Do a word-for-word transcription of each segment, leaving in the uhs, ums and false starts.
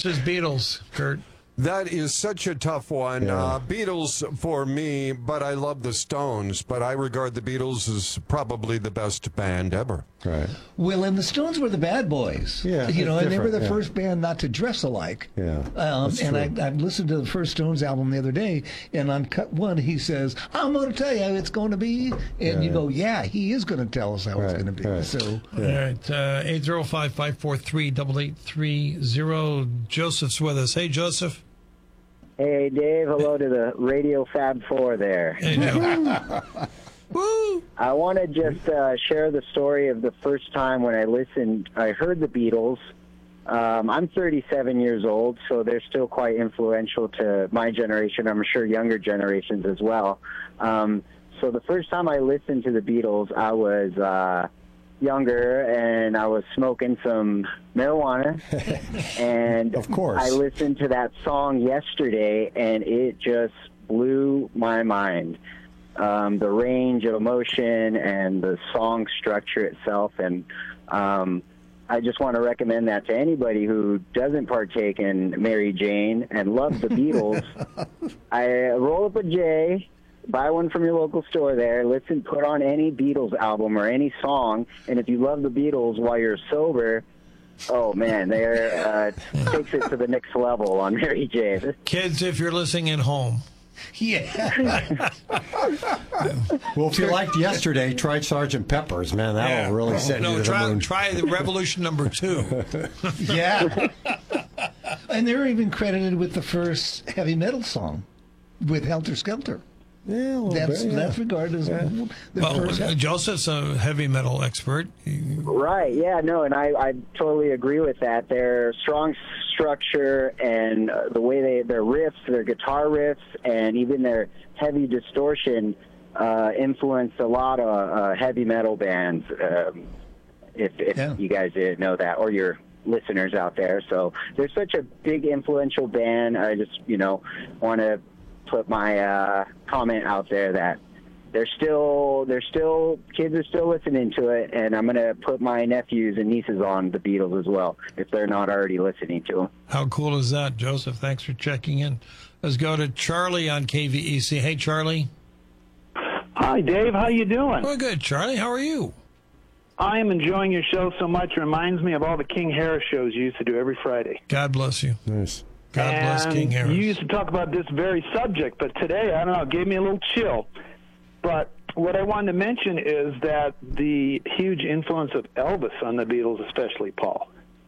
versus Beatles, Kurt? That is such a tough one. Yeah. Uh, Beatles for me, but I love the Stones. But I regard the Beatles as probably the best band ever. Right. Well, and the Stones were the bad boys. Yeah, you know, it's and they were the different, yeah. first band not to dress alike. Yeah, Um, that's and true. I, I listened to the first Stones album the other day, and on cut one he says, "I'm going to tell you how it's going to be," and Yeah, you yeah. go, "Yeah, he is going to tell us how it's Right, going to be." right. So, All right, uh, eight zero five, five four three, eight eight three zero. Joseph's with us. Hey, Joseph. Hey, Dave. Hello to the Radio Fab Four there. Hey, Joe. Woo! I want to just uh, share the story of the first time when I listened. I heard the Beatles. Um, I'm thirty-seven years old, so they're still quite influential to my generation. I'm sure younger generations as well. Um, so the first time I listened to the Beatles, I was uh, younger, and I was smoking some marijuana. And Of course. I listened to that song yesterday, and it just blew my mind. Um, the range of emotion and the song structure itself. And um, I just want to recommend that to anybody who doesn't partake in Mary Jane and loves the Beatles. I roll up a J, buy one from your local store there, listen, put on any Beatles album or any song, and if you love the Beatles while you're sober, oh man, they're uh, takes it to the next level on Mary Jane. Kids, if you're listening at home. yeah. Well, if you liked yesterday, try Sergeant Pepper's, man. That'll Yeah. really set no, you to try, the moon. try the Revolution number two. Yeah. And they're even credited with the first heavy metal song with Helter Skelter. Yeah, a little That's bit, yeah. that's regarded as the Well, first. uh, Joseph's a heavy metal expert. Right, yeah, no, and I, I totally agree with that. Their strong structure and uh, the way they, their riffs, their guitar riffs, and even their heavy distortion uh, influenced a lot of uh, heavy metal bands, um, if, if Yeah. you guys didn't know that, or your listeners out there. So they're such a big, influential band. I just, you know, want to put my uh, comment out there that they're still, they're still, kids are still listening to it, and I'm going to put my nephews and nieces on the Beatles as well, if they're not already listening to them. How cool is that, Joseph? Thanks for checking in. Let's go to Charlie on K V E C. Hey, Charlie. Hi, Dave. How you doing? Well, good, Charlie. How are you? I am enjoying your show so much. It reminds me of all the King Harris shows you used to do every Friday. God bless you. Nice. God bless And King Harris. You used to talk about this very subject, but today, I don't know, it gave me a little chill. But what I wanted to mention is that the huge influence of Elvis on the Beatles, especially Paul.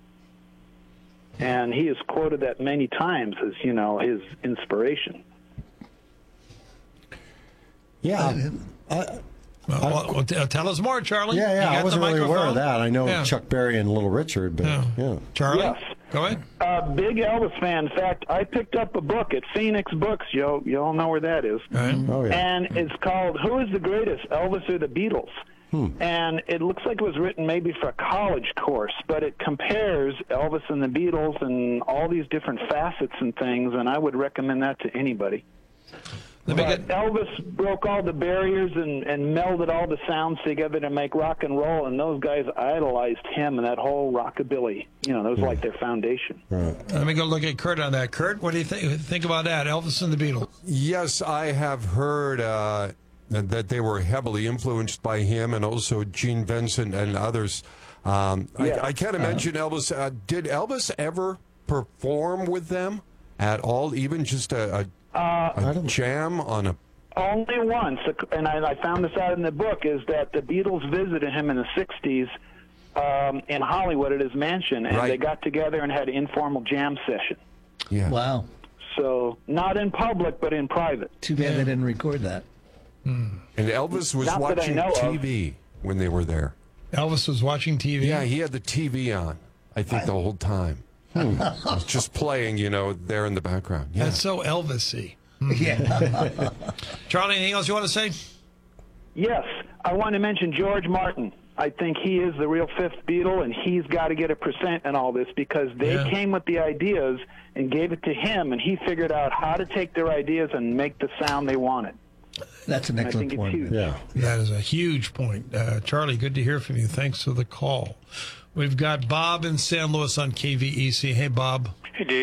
And he has quoted that many times as, you know, his inspiration. Yeah. I, Well, well, well, t- tell us more, Charlie. yeah, You yeah. got I the wasn't really aware microphone? of that. I know Yeah. Chuck Berry and Little Richard, but Yeah. yeah. Charlie? Yes. Go ahead. Uh, big Elvis fan. In fact, I picked up a book at Phoenix Books. You you all know where that is. All right. Oh, yeah. And it's called Who is the Greatest, Elvis or the Beatles? Hmm. And it looks like it was written maybe for a college course, but it compares Elvis and the Beatles and all these different facets and things, and I would recommend that to anybody. Let me But get, Elvis broke all the barriers and, and melded all the sounds together to make rock and roll, and those guys idolized him and that whole rockabilly. You know, that was like their foundation. Right. let me go look at Kurt on that. Kurt, what do you think, think about that? Elvis and the Beatles. Yes, I have heard uh, that they were heavily influenced by him and also Gene Vincent and others. Um, Yeah. I, I can't imagine Elvis. Uh, did Elvis ever perform with them at all, even just a, a Uh, A jam on a Only once, and I, I found this out in the book, is that the Beatles visited him in the sixties um, in Hollywood at his mansion, and Right. they got together and had an informal jam session. yeah. Wow. So not in public, but in private. Too bad they didn't record that. And Elvis was Not that I watching know of. T V when they were there. Elvis was watching T V. Yeah, he had the T V on. I think the whole time, It was just playing, you know, there in the background. Yeah. That's so Elvis-y. Yeah. Charlie, anything else you want to say? Yes, I want to mention George Martin. I think he is the real fifth Beatle, and he's got to get a percent in all this because they Yeah. came with the ideas and gave it to him, and he figured out how to take their ideas and make the sound they wanted. That's an I excellent think it's point. huge. Yeah. That is a huge point. Uh, Charlie, good to hear from you. Thanks for the call. We've got Bob in San Luis on K V E C. Hey, Bob. Hey, Dave.